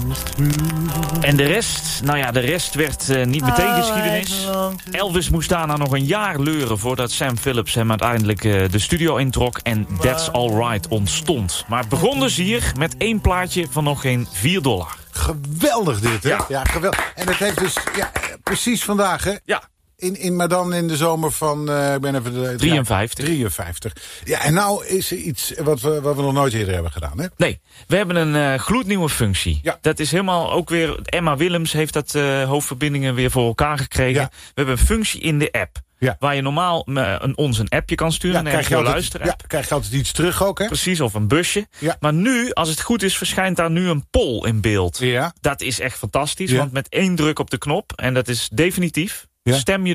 En de rest? Nou ja, de rest werd niet meteen geschiedenis. Elvis moest daarna nog een jaar leuren voordat Sam Phillips hem uiteindelijk de studio introk en That's Alright ontstond. Maar het begon dus hier met 1 plaatje van nog geen $4. Geweldig dit, hè? Ja, geweldig. En het heeft dus precies vandaag, hè? Ja. Maar dan in de zomer van, ik ben even de 53. Ja, en nou is er iets wat we nog nooit eerder hebben gedaan, hè? Nee, we hebben een gloednieuwe functie. Ja. Dat is helemaal ook weer, Emma Willems heeft dat hoofdverbindingen weer voor elkaar gekregen. Ja. We hebben een functie in de app. Ja. Waar je normaal ons een appje kan sturen. Ja, een NPO Luisterapp. krijg je altijd iets terug ook, hè? Precies, of een busje. Ja. Maar nu, als het goed is, verschijnt daar nu een poll in beeld. Ja. Dat is echt fantastisch, Ja. want met 1 druk op de knop, en dat is definitief, Ja. stem je